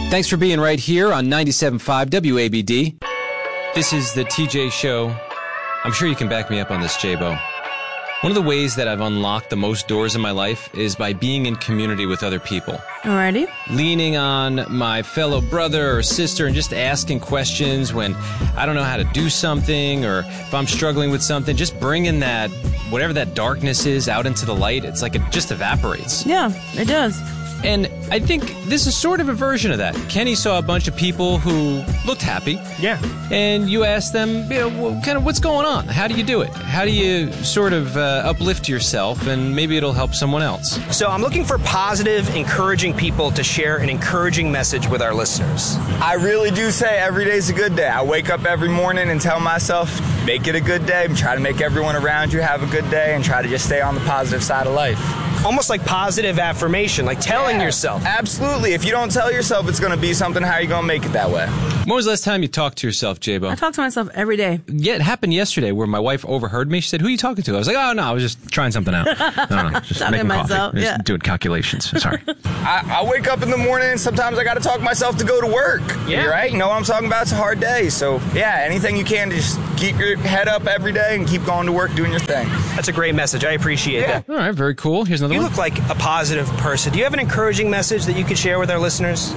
Thanks for being right here on 97.5 WABD. This is the TJ Show. I'm sure you can back me up on this, J-Bo. One of the ways that I've unlocked the most doors in my life is by being in community with other people. Alrighty. Leaning on my fellow brother or sister and just asking questions when I don't know how to do something, or if I'm struggling with something, just bringing that, whatever that darkness is, out into the light. It's like it just evaporates. Yeah, it does. And I think this is sort of a version of that. Kenny saw a bunch of people who looked happy. Yeah. And you asked them, kind of what's going on? How do you do it? How do you sort of uplift yourself, and maybe it'll help someone else? So I'm looking for positive, encouraging people to share an encouraging message with our listeners. I really do say every day's a good day. I wake up every morning and tell myself, make it a good day. Try to make everyone around you have a good day, and try to just stay on the positive side of life. Almost like positive affirmation, like telling yourself. Absolutely. If you don't tell yourself it's going to be something, how are you going to make it that way? When was the last time you talked to yourself, J-Bo? I talk to myself every day. Yeah, it happened yesterday where my wife overheard me. She said, who are you talking to? I was like, oh, no, I was just trying something out. No, just Talking making myself, coffee. yeah. Just doing calculations. Sorry. I wake up in the morning and sometimes I got to talk myself to go to work. Yeah. Right? You know what I'm talking about? It's a hard day. So, yeah, anything you can to just keep your head up every day and keep going to work doing your thing. That's a great message. I appreciate that. All right, very cool. Here's another You one. look like a positive person. Do you have an encouraging message that you could share with our listeners?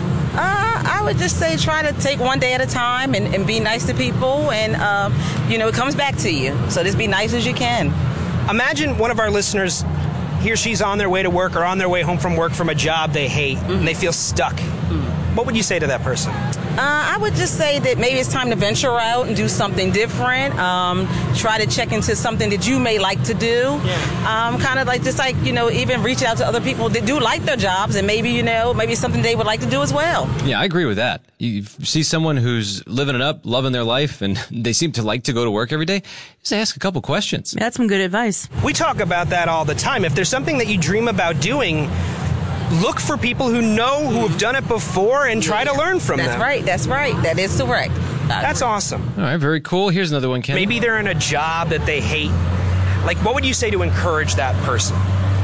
I would just say try to take one day at a time and be nice to people, and it comes back to you. So just be nice as you can. Imagine one of our listeners, he or she's on their way to work or on their way home from work from a job they hate, and they feel stuck. What would you say to that person? I would just say that maybe it's time to venture out and do something different. Try to check into something that you may like to do. Kind of like even reach out to other people that do like their jobs, and maybe something they would like to do as well. Yeah, I agree with that. You see someone who's living it up, loving their life, and they seem to like to go to work every day, just ask a couple questions. That's some good advice. We talk about that all the time. If there's something that you dream about doing, look for people who have done it before and try to learn from them. That's right. That is correct. That's awesome. All right, very cool. Here's another one, Ken. Maybe they're in a job that they hate. Like, what would you say to encourage that person?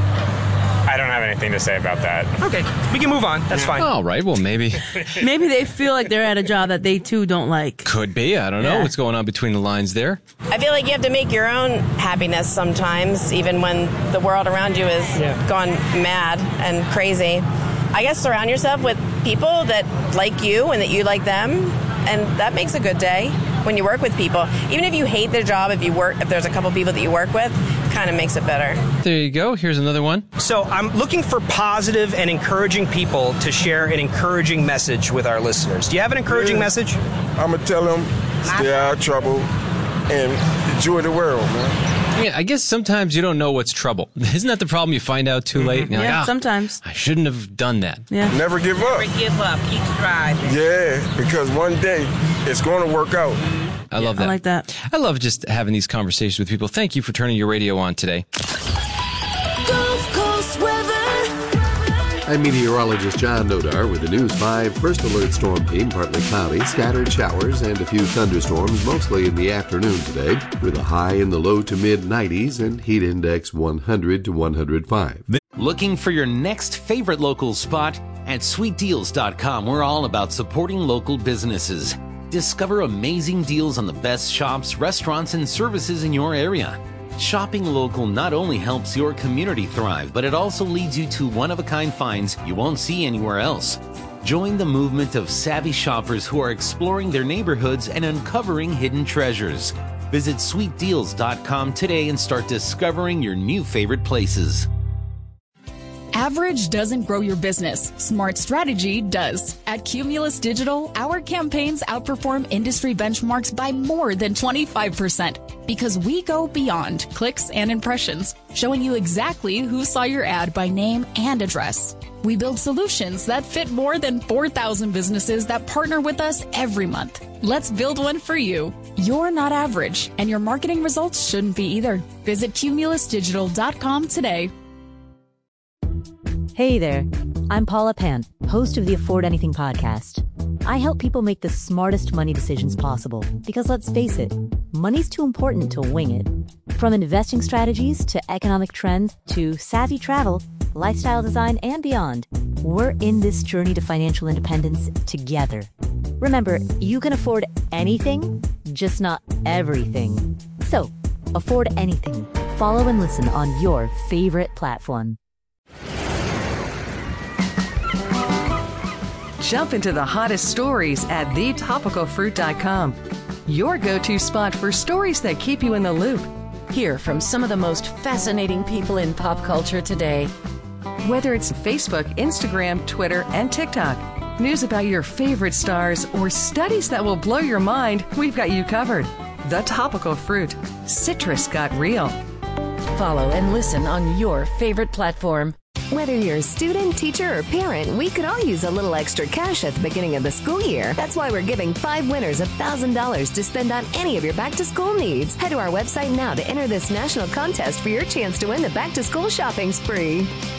I don't have anything to say about that. Okay, we can move on. That's fine. All right, well, maybe. Maybe they feel like they're at a job that they too don't like. Could be. I don't know what's going on between the lines there. I feel like you have to make your own happiness sometimes, even when the world around you is gone mad and crazy. I guess surround yourself with people that like you and that you like them, and that makes a good day when you work with people. Even if you hate their job, if there's a couple people that you work with, kind of makes it better. There you go. Here's another one. So I'm looking for positive and encouraging people to share an encouraging message with our listeners. Do you have an encouraging message? I'm going to tell them stay out of trouble and enjoy the world, man. Yeah, I guess sometimes you don't know what's trouble. Isn't that the problem? You find out too late. And you're like, sometimes. I shouldn't have done that. Yeah. Never give up. Never give up. Keep striving. Yeah, because one day it's going to work out. I love that. I like that. I love just having these conversations with people. Thank you for turning your radio on today. Gulf Coast weather. I'm meteorologist John Nodar with the News 5 First Alert Storm Team. Partly cloudy, scattered showers, and a few thunderstorms, mostly in the afternoon today, with a high in the low to mid-90s and heat index 100 to 105. Looking for your next favorite local spot? At SweetDeals.com, we're all about supporting local businesses. Discover amazing deals on the best shops, restaurants, and services in your area. Shopping local not only helps your community thrive, but it also leads you to one-of-a-kind finds you won't see anywhere else. Join the movement of savvy shoppers who are exploring their neighborhoods and uncovering hidden treasures. Visit SweetDeals.com today and start discovering your new favorite places. Average doesn't grow your business. Smart strategy does. At Cumulus Digital, our campaigns outperform industry benchmarks by more than 25% because we go beyond clicks and impressions, showing you exactly who saw your ad by name and address. We build solutions that fit more than 4,000 businesses that partner with us every month. Let's build one for you. You're not average, and your marketing results shouldn't be either. Visit cumulusdigital.com today. Hey there, I'm Paula Pan, host of the Afford Anything podcast. I help people make the smartest money decisions possible because let's face it, money's too important to wing it. From investing strategies to economic trends to savvy travel, lifestyle design, and beyond, We're in this journey to financial independence together. Remember, you can afford anything, just not everything. So, afford anything. Follow and listen on your favorite platform. Jump into the hottest stories at thetopicalfruit.com. Your go-to spot for stories that keep you in the loop. Hear from some of the most fascinating people in pop culture today. Whether it's Facebook, Instagram, Twitter, and TikTok, news about your favorite stars, or studies that will blow your mind, we've got you covered. The Topical Fruit. Citrus got real. Follow and listen on your favorite platform. Whether you're a student, teacher, or parent, we could all use a little extra cash at the beginning of the school year. That's why we're giving 5 winners $1,000 to spend on any of your back-to-school needs. Head to our website now to enter this national contest for your chance to win the back-to-school shopping spree.